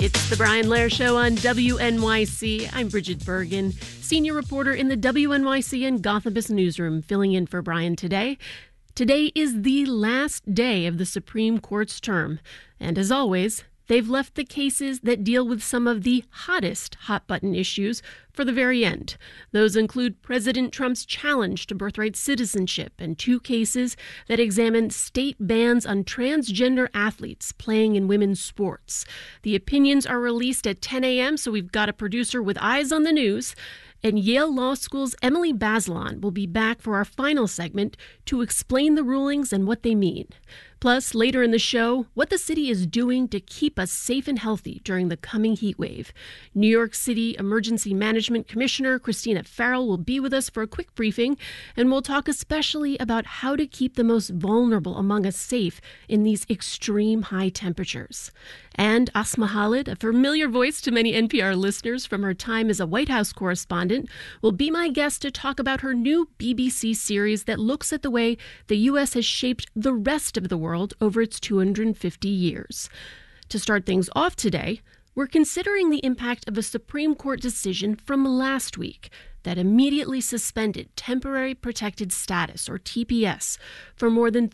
It's the Brian Lehrer Show on WNYC. I'm Bridget Bergen, senior reporter in the WNYC and Gothabus newsroom, filling in for Brian today. Today is the last day of the Supreme Court's term, and as always, they've left the cases that deal with some of the hottest hot-button issues for the very end. Those include President Trump's challenge to birthright citizenship and two cases that examine state bans on transgender athletes playing in women's sports. The opinions are released at 10 a.m., so we've got a producer with eyes on the news. And Yale Law School's Emily Bazelon will be back for our final segment to explain the rulings and what they mean. Plus, later in the show, what the city is doing to keep us safe and healthy during the coming heat wave. New York City Emergency Management Commissioner Christina Farrell will be with us for a quick briefing, and we'll talk especially about how to keep the most vulnerable among us safe in these extreme high temperatures. And Asma Khalid, a familiar voice to many NPR listeners from her time as a White House correspondent, will be my guest to talk about her new BBC series that looks at the way the U.S. has shaped the rest of the world over its 250 years. To start things off today, we're considering the impact of a Supreme Court decision from last week that immediately suspended temporary protected status, or TPS, for more than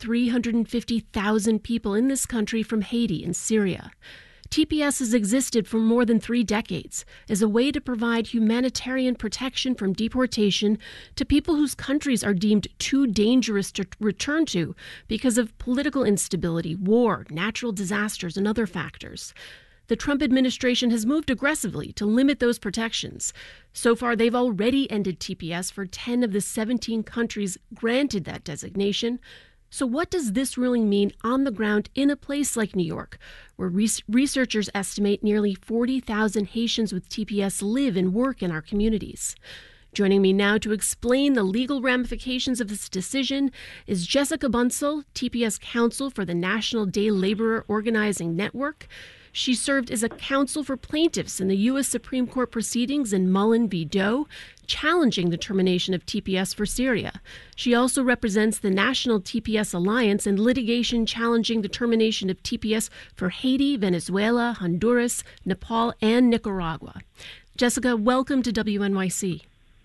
350,000 people in this country from Haiti and Syria. TPS has existed for more than 3 decades as a way to provide humanitarian protection from deportation to people whose countries are deemed too dangerous to return to because of political instability, war, natural disasters, and other factors. The Trump administration has moved aggressively to limit those protections. So far, they've already ended TPS for 10 of the 17 countries granted that designation. So what does this ruling mean on the ground in a place like New York, where researchers estimate nearly 40,000 Haitians with TPS live and work in our communities? Joining me now to explain the legal ramifications of this decision is Jessica Bunsell, TPS counsel for the National Day Laborer Organizing Network. She served as a counsel for plaintiffs in the U.S. Supreme Court proceedings in Mullen v. Doe, challenging the termination of TPS for Syria. She also represents the National TPS Alliance in litigation challenging the termination of TPS for Haiti, Venezuela, Honduras, Nepal, and Nicaragua. Jessica, welcome to WNYC.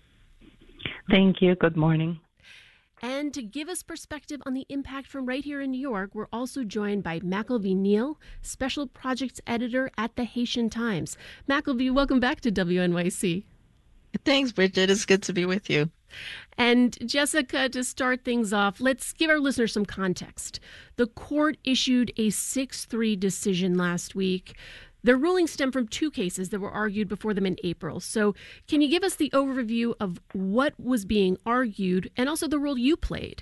Thank you. Good morning. And to give us perspective on the impact from right here in New York, we're also joined by McElvie Neal, Special Projects Editor at the Haitian Times. McElvie, welcome back to WNYC. Thanks, Bridget. It's good to be with you. And Jessica, to start things off, let's give our listeners some context. The court issued a 6-3 decision last week. Their ruling stemmed from 2 cases that were argued before them in April. So can you give us the overview of what was being argued and also the role you played?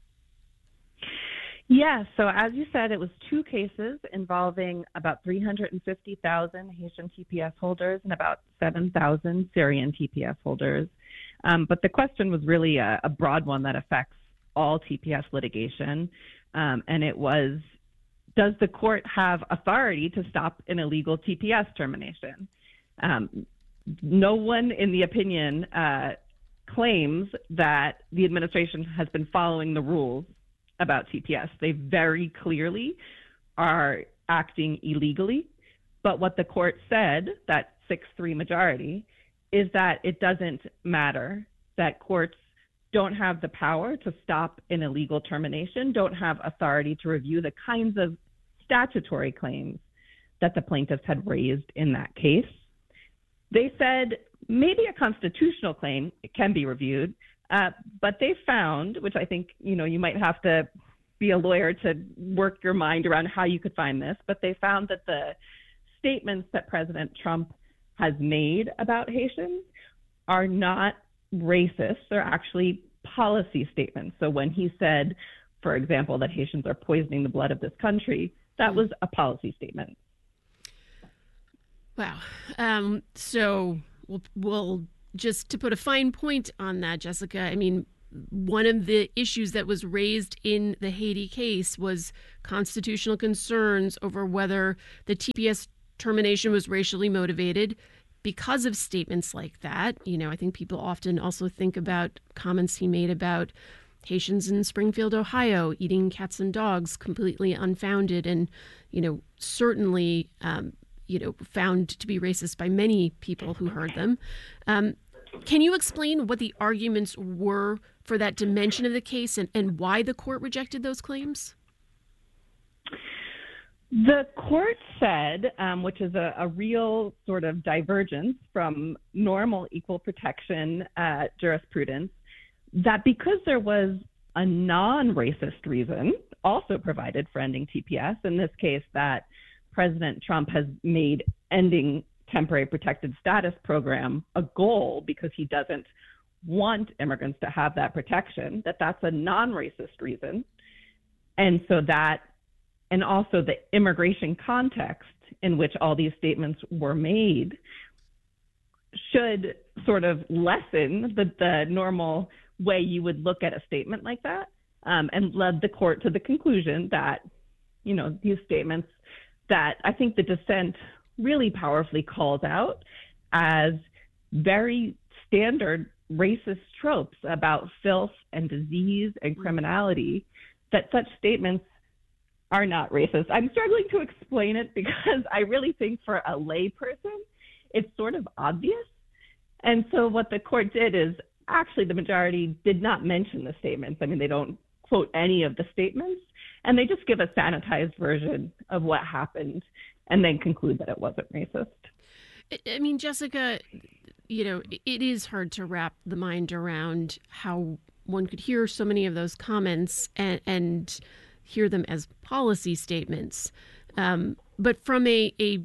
Yes. So as you said, it was 2 cases involving about 350,000 Haitian TPS holders and about 7,000 Syrian TPS holders. But the question was really a broad one that affects all TPS litigation. And it was, does the court have authority to stop an illegal TPS termination? No one in the opinion claims that the administration has been following the rules about TPS. They very clearly are acting illegally. But what the court said, that 6-3 majority, is that it doesn't matter, that courts don't have the power to stop an illegal termination, don't have authority to review the kinds of statutory claims that the plaintiffs had raised in that case. They said maybe a constitutional claim, it can be reviewed, but they found, which I think, you might have to be a lawyer to work your mind around how you could find this, but they found that the statements that President Trump has made about Haitians are not racist. They're actually policy statements. So when he said, for example, that Haitians are poisoning the blood of this country, that was a policy statement. Wow. So we'll just to put a fine point on that, Jessica, I mean, one of the issues that was raised in the Haiti case was constitutional concerns over whether the TPS termination was racially motivated because of statements like that. I think people often also think about comments he made about Haitians in Springfield, Ohio, eating cats and dogs, completely unfounded. And, certainly found to be racist by many people who heard them. Can you explain what the arguments were for that dimension of the case and why the court rejected those claims? The court said, which is a real sort of divergence from normal equal protection jurisprudence, that because there was a non-racist reason also provided for ending TPS, in this case that President Trump has made ending temporary protected status program a goal because he doesn't want immigrants to have that protection, that's a non-racist reason. And so and also the immigration context in which all these statements were made should sort of lessen the normal way you would look at a statement like that, and led the court to the conclusion that, these statements that I think the dissent really powerfully calls out as very standard racist tropes about filth and disease and criminality, that such statements are not racist. I'm struggling to explain it because I really think for a layperson, it's sort of obvious. And so what the court did is actually the majority did not mention the statements. I mean, they don't quote any of the statements, and they just give a sanitized version of what happened and then conclude that it wasn't racist. I mean, Jessica, it is hard to wrap the mind around how one could hear so many of those comments and hear them as policy statements. But from a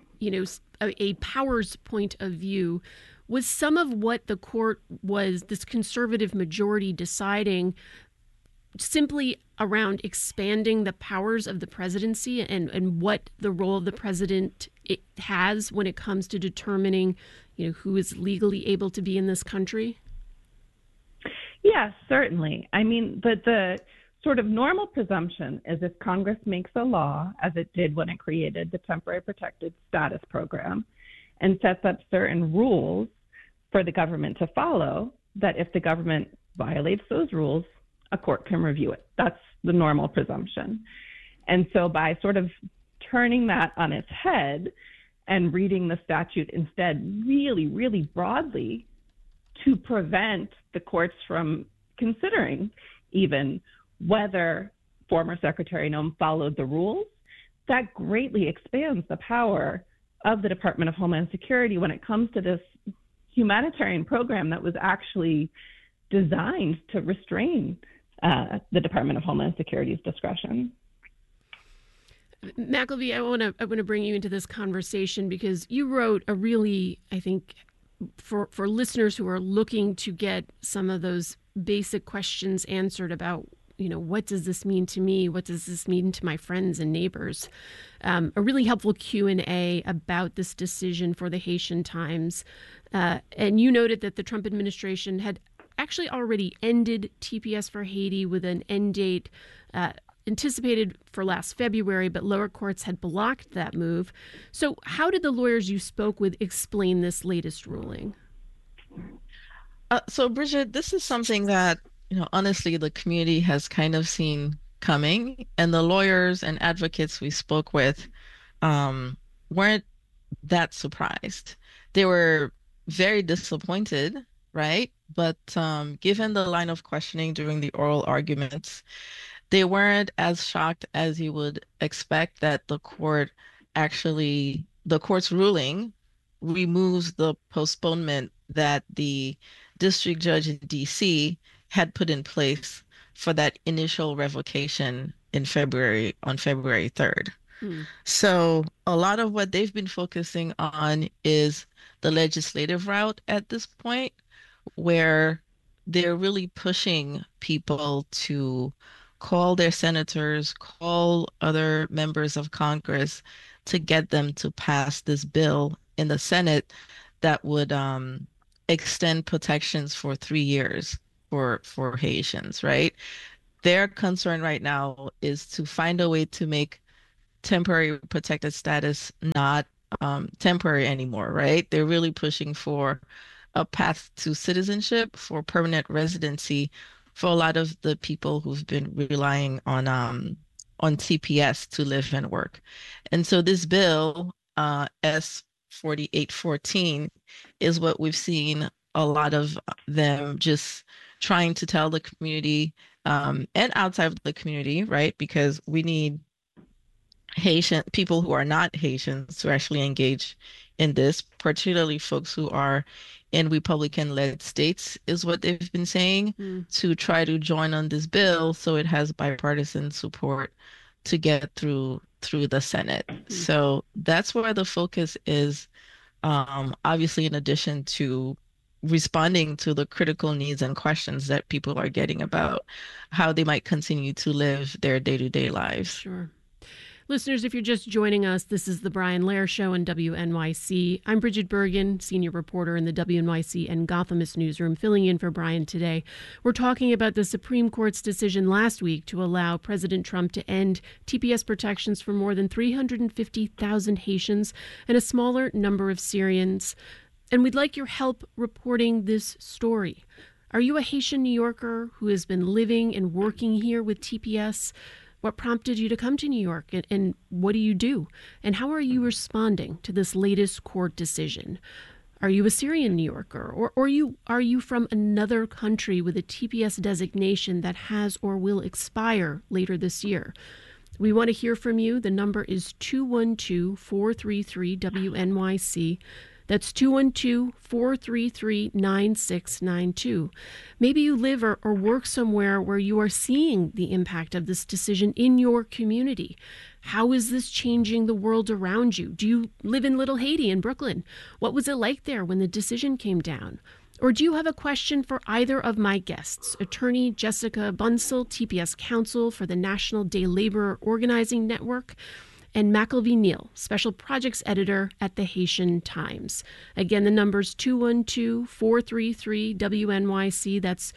powers point of view, was some of what the court was, this conservative majority deciding, simply around expanding the powers of the presidency and what the role of the president has when it comes to determining, who is legally able to be in this country? Yeah, certainly. I mean, the sort of normal presumption is if Congress makes a law, as it did when it created the Temporary Protected Status Program, and sets up certain rules for the government to follow, that if the government violates those rules, a court can review it. That's the normal presumption. And so by sort of turning that on its head and reading the statute instead really, really broadly to prevent the courts from considering even whether former Secretary Noem followed the rules, that greatly expands the power of the Department of Homeland Security when it comes to this humanitarian program that was actually designed to restrain the Department of Homeland Security's discretion. McElvey, I want to bring you into this conversation because you wrote a really, I think, for listeners who are looking to get some of those basic questions answered about, what does this mean to me? What does this mean to my friends and neighbors? A really helpful Q&A about this decision for the Haitian Times. And you noted that the Trump administration had actually already ended TPS for Haiti with an end date anticipated for last February, but lower courts had blocked that move. So how did the lawyers you spoke with explain this latest ruling? So, Bridget, this is something that, honestly, the community has kind of seen coming, and the lawyers and advocates we spoke with weren't that surprised. They were very disappointed, right? But given the line of questioning during the oral arguments, they weren't as shocked as you would expect that the court's ruling removes the postponement that the district judge in DC had put in place for that initial revocation on February 3rd. So a lot of what they've been focusing on is the legislative route at this point, where they're really pushing people to call their senators, call other members of Congress to get them to pass this bill in the Senate that would extend protections for 3 years for Haitians, right? Their concern right now is to find a way to make temporary protected status not temporary anymore, right? They're really pushing for a path to citizenship, for permanent residency for a lot of the people who've been relying on TPS to live and work. And so this bill S 4814 is what we've seen a lot of them just trying to tell the community and outside of the community, right? Because we need Haitian people who are not Haitians to actually engage in this, particularly folks who are in Republican-led states, is what they've been saying, to try to join on this bill so it has bipartisan support to get through the Senate. So that's where the focus is, obviously, in addition to responding to the critical needs and questions that people are getting about how they might continue to live their day-to-day lives. Sure. Listeners, if you're just joining us, this is the Brian Lehrer Show on WNYC. I'm Bridget Bergen, senior reporter in the WNYC and Gothamist newsroom, filling in for Brian today. We're talking about the Supreme Court's decision last week to allow President Trump to end TPS protections for more than 350,000 Haitians and a smaller number of Syrians. And we'd like your help reporting this story. Are you a Haitian New Yorker who has been living and working here with TPS? What prompted you to come to New York, and what do you do? And how are you responding to this latest court decision? Are you a Syrian New Yorker, or are you from another country with a TPS designation that has or will expire later this year? We want to hear from you. The number is 212-433-WNYC. That's 212-433-9692. Maybe you live or work somewhere where you are seeing the impact of this decision in your community. How is this changing the world around you? Do you live in Little Haiti in Brooklyn? What was it like there when the decision came down? Or do you have a question for either of my guests? Attorney Jessica Bunsell, TPS counsel for the National Day Laborer Organizing Network, and McElvey Neal, special projects editor at the Haitian Times. Again, the number's 212-433-WNYC. That's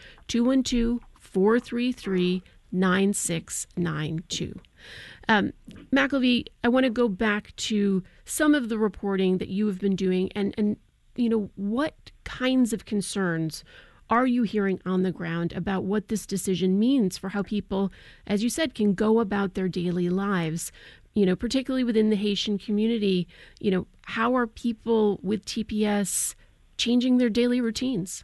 212-433-9692. McElvey, I want to go back to some of the reporting that you have been doing, and what kinds of concerns are you hearing on the ground about what this decision means for how people, as you said, can go about their daily lives? Particularly within the Haitian community, how are people with TPS changing their daily routines?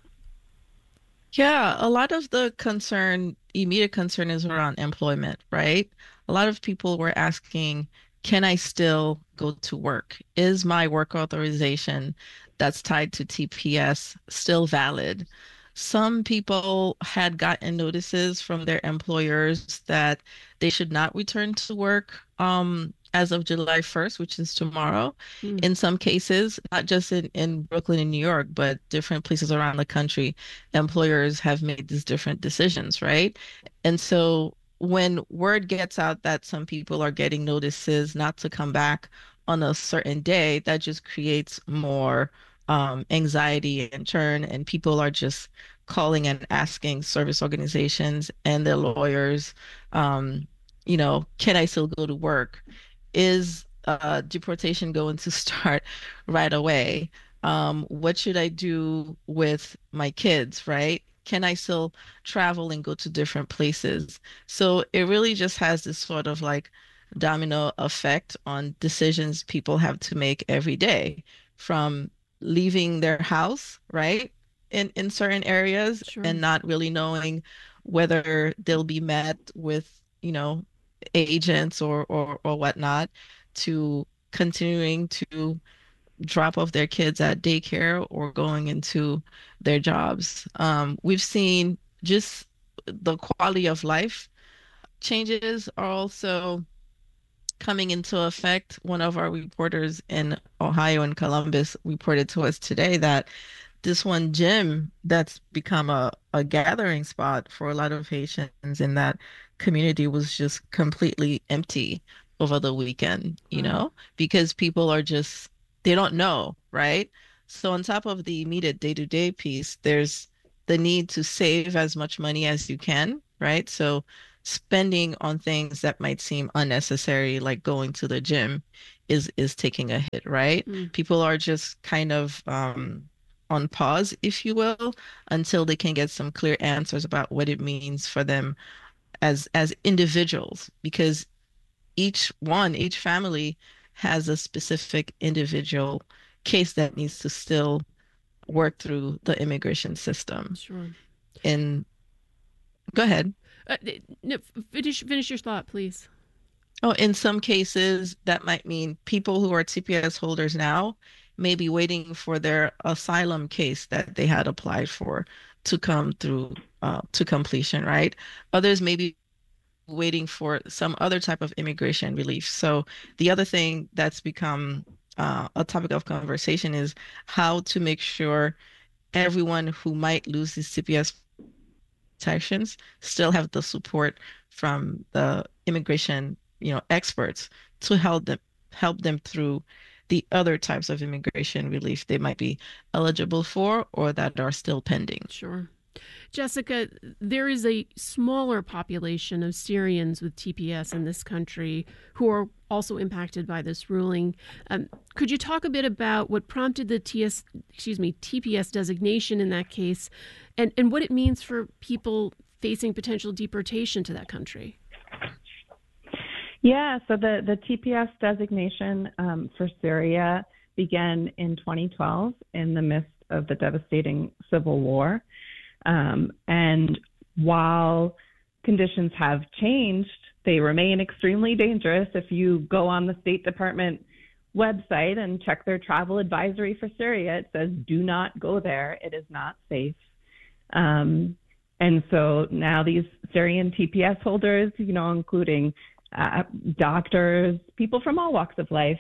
Yeah, a lot of the immediate concern is around employment, right? A lot of people were asking, can I still go to work? Is my work authorization that's tied to TPS still valid? Some people had gotten notices from their employers that they should not return to work as of July 1st, which is tomorrow. In some cases, not just in Brooklyn and New York, but different places around the country, employers have made these different decisions, right? And so when word gets out that some people are getting notices not to come back on a certain day, that just creates more anxiety and churn, and people are just calling and asking service organizations and their lawyers, can I still go to work? Is deportation going to start right away? What should I do with my kids, right? Can I still travel and go to different places? So it really just has this sort of like domino effect on decisions people have to make every day, from leaving their house, right? In certain areas, Sure. And not really knowing whether they'll be met with, agents or whatnot, to continuing to drop off their kids at daycare or going into their jobs. We've seen just the quality of life changes are also coming into effect. One of our reporters in Ohio and Columbus reported to us today that this one gym that's become a gathering spot for a lot of Haitians in that community was just completely empty over the weekend, because people are just, they don't know, right? So on top of the immediate day-to-day piece, there's the need to save as much money as you can, right? So spending on things that might seem unnecessary, like going to the gym, is taking a hit, right? People are just kind of on pause, if you will, until they can get some clear answers about what it means for them as individuals, because each family has a specific individual case that needs to still work through the immigration system. Sure. And go ahead. No, finish your thought, please. Oh, in some cases, that might mean people who are TPS holders now may be waiting for their asylum case that they had applied for to come through to completion, right? Others may be waiting for some other type of immigration relief. So the other thing that's become a topic of conversation is how to make sure everyone who might lose these TPS protections still have the support from the immigration, experts to help them through the other types of immigration relief they might be eligible for or that are still pending. Sure. Jessica, there is a smaller population of Syrians with TPS in this country who are also impacted by this ruling. Could you talk a bit about what prompted the TPS designation in that case and what it means for people facing potential deportation to that country? Yeah, so the TPS designation for Syria began in 2012 in the midst of the devastating civil war. And while conditions have changed, they remain extremely dangerous. If you go on the State Department website and check their travel advisory for Syria, it says, do not go there. It is not safe. And so now these Syrian TPS holders, including doctors, people from all walks of life,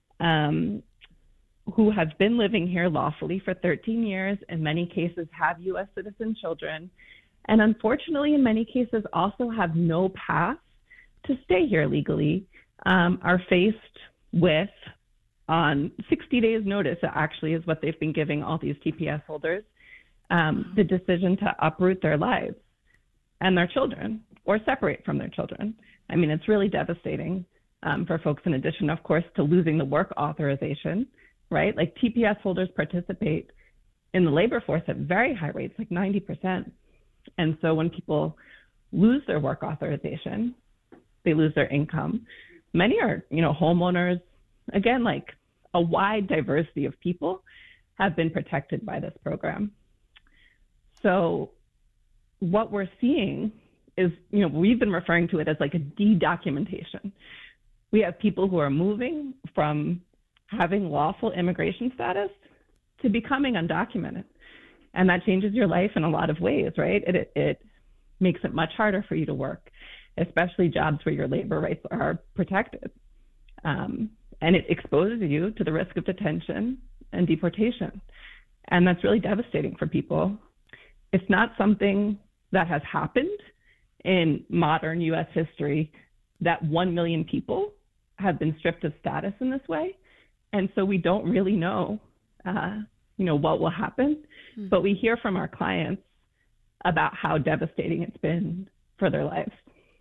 who have been living here lawfully for 13 years, in many cases have U.S. citizen children, and unfortunately in many cases also have no path to stay here legally, are faced with, on 60 days notice, actually is what they've been giving all these TPS holders, the decision to uproot their lives and their children or separate from their children. I mean, it's really devastating for folks, in addition, of course, to losing the work authorization, right? Like TPS holders participate in the labor force at very high rates, like 90%. And so when people lose their work authorization, they lose their income. Many are, homeowners. Again, like a wide diversity of people have been protected by this program. So what we're seeing is, we've been referring to it as like a de-documentation. We have people who are moving from having lawful immigration status to becoming undocumented. And that changes your life in a lot of ways, right? It makes it much harder for you to work, especially jobs where your labor rights are protected. And it exposes you to the risk of detention and deportation. And that's really devastating for people. It's not something that has happened in modern U.S. history, that 1 million people have been stripped of status in this way. And so we don't really know, what will happen. Mm-hmm. But we hear from our clients about how devastating it's been for their lives.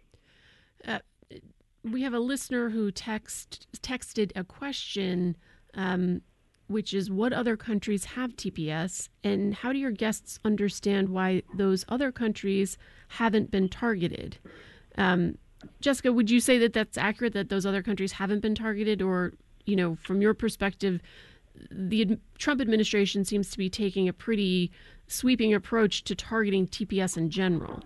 We have a listener who texted a question, which is, what other countries have TPS, and how do your guests understand why those other countries haven't been targeted? Jessica, would you say that that's accurate, that those other countries haven't been targeted? Or, from your perspective, the Trump administration seems to be taking a pretty sweeping approach to targeting TPS in general.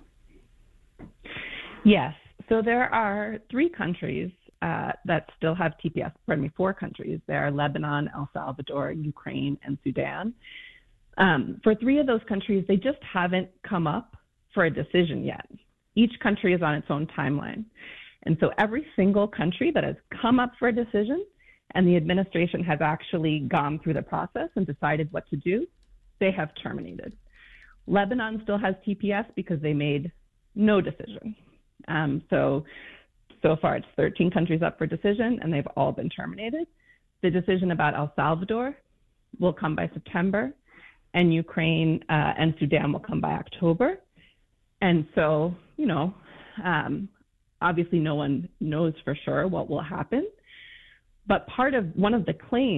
Yes. So there are 3 countries that still have TPS. 4 countries. There are Lebanon, El Salvador, Ukraine, and Sudan. For 3 of those countries, they just haven't come up for a decision yet. Each country is on its own timeline. And so every single country that has come up for a decision and the administration has actually gone through the process and decided what to do, they have terminated. Lebanon still has TPS because they made no decision. So far, it's 13 countries up for decision, and they've all been terminated. The decision about El Salvador will come by September, and Ukraine and Sudan will come by October. And so, obviously no one knows for sure what will happen. But one of the claims